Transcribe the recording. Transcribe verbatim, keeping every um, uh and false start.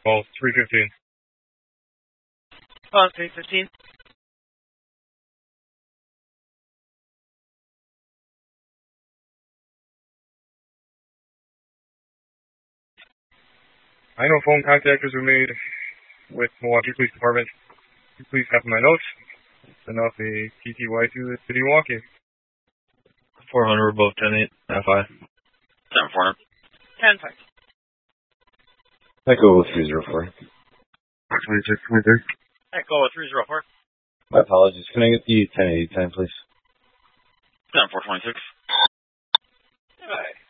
call three fifteen. Call three fifteen. I know phone contacts were made with Milwaukee Police Department. Please have my notes. Send off a T T Y to the city of Milwaukee. four hundred, both ten eight, F I. seven four hundred. ten five. Echo three zero four. twenty-six, twenty-three. Echo three zero four. My apologies. Can I get the ten eighty time, please? seven four twenty-six. Hi.